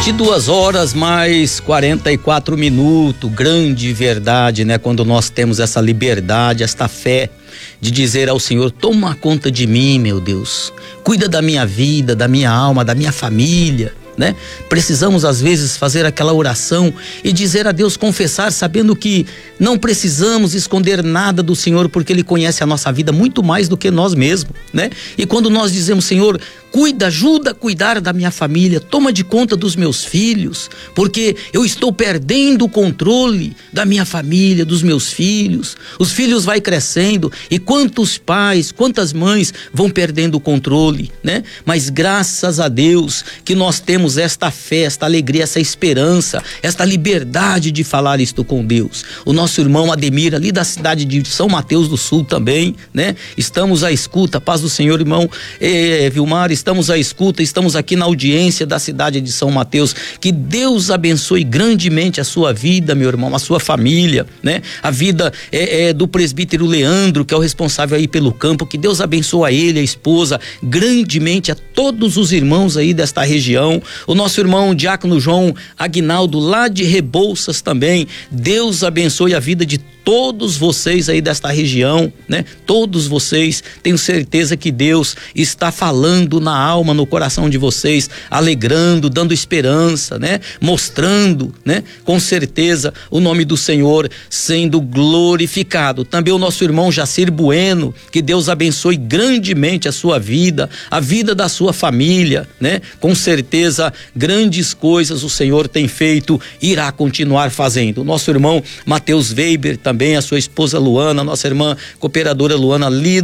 22 mais 44 minutos, grande verdade, né? Quando nós temos essa liberdade, esta fé de dizer ao Senhor: toma conta de mim, meu Deus, cuida da minha vida, da minha alma, da minha família, né? Precisamos às vezes fazer aquela oração e dizer a Deus, confessar, sabendo que não precisamos esconder nada do Senhor, porque Ele conhece a nossa vida muito mais do que nós mesmos, né? E quando nós dizemos: Senhor, cuida, ajuda a cuidar da minha família, toma de conta dos meus filhos, porque eu estou perdendo o controle da minha família, dos meus filhos. Os filhos vai crescendo e quantos pais, quantas mães vão perdendo o controle, né? Mas graças a Deus que nós temos esta fé, esta alegria, essa esperança, esta liberdade de falar isto com Deus. O nosso irmão Ademir, ali da cidade de São Mateus do Sul também, né? Estamos à escuta, paz do Senhor, irmão Vilmar, estamos à escuta, estamos aqui na audiência da cidade de São Mateus. Que Deus abençoe grandemente a sua vida, meu irmão, a sua família, né? A vida do presbítero Leandro, que é o responsável aí pelo campo. Que Deus abençoe a ele, a esposa, grandemente, a todos os irmãos aí desta região. O nosso irmão Diácono João Aguinaldo, lá de Rebouças também. Deus abençoe a vida de todos vocês aí desta região, né? Todos vocês, tenho certeza que Deus está falando na alma, no coração de vocês, alegrando, dando esperança, né? Mostrando, né? Com certeza o nome do Senhor sendo glorificado. Também o nosso irmão Jacir Bueno, que Deus abençoe grandemente a sua vida, a vida da sua família, né? Com certeza grandes coisas o Senhor tem feito, irá continuar fazendo. O nosso irmão Mateus Weber também, a sua esposa Luana, nossa irmã cooperadora Luana, ali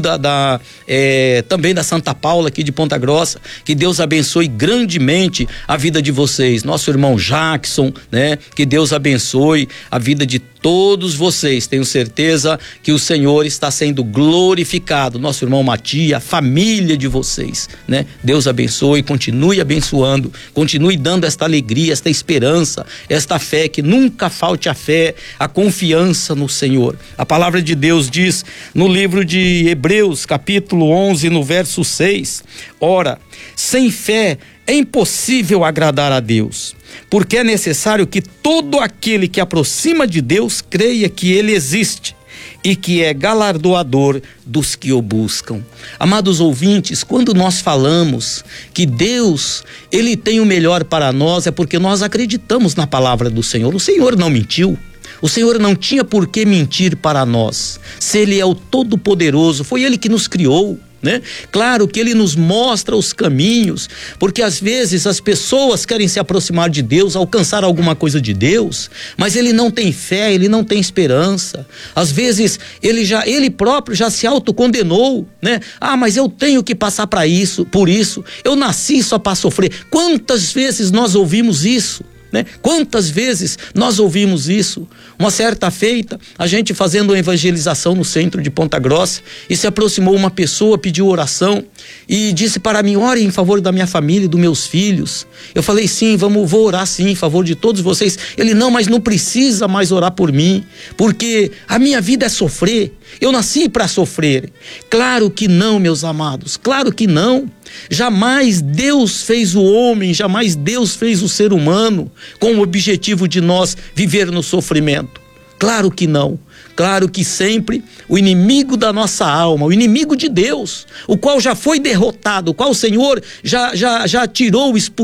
também da Santa Paula aqui de Ponta Grossa. Que Deus abençoe grandemente a vida de vocês. Nosso irmão Jackson, né? Que Deus abençoe a vida de todos vocês. Tenho certeza que o Senhor está sendo glorificado. Nosso irmão Matias, a família de vocês, né? Deus abençoe, continue abençoando, continue dando esta alegria, esta esperança, esta fé, que nunca falte a fé, a confiança no Senhor. A palavra de Deus diz no livro de Hebreus, capítulo 11, no verso 6: ora, sem fé é impossível agradar a Deus, porque é necessário que todo aquele que aproxima de Deus creia que Ele existe e que é galardoador dos que o buscam. Amados ouvintes, quando nós falamos que Deus, Ele tem o melhor para nós, é porque nós acreditamos na palavra do Senhor. O Senhor não mentiu. O Senhor não tinha por que mentir para nós. Se Ele é o Todo-Poderoso, foi Ele que nos criou, né? Claro que Ele nos mostra os caminhos, porque às vezes as pessoas querem se aproximar de Deus, alcançar alguma coisa de Deus, mas ele não tem fé, ele não tem esperança. Às vezes ele próprio já se autocondenou, né? Ah, mas eu tenho que passar por isso, eu nasci só para sofrer. Quantas vezes nós ouvimos isso, né? Quantas vezes nós ouvimos isso? Uma certa feita, a gente fazendo uma evangelização no centro de Ponta Grossa, e se aproximou uma pessoa, pediu oração e disse para mim: ore em favor da minha família e dos meus filhos. Eu falei: sim, vou orar sim em favor de todos vocês. Ele: não, mas não precisa mais orar por mim, porque a minha vida é sofrer, eu nasci para sofrer. Claro que não, meus amados, claro que não. Jamais Deus fez o homem, jamais Deus fez o ser humano com o objetivo de nós viver no sofrimento. Claro que não. Claro que sempre o inimigo da nossa alma, o inimigo de Deus, o qual já foi derrotado, o qual o Senhor já tirou, expulsou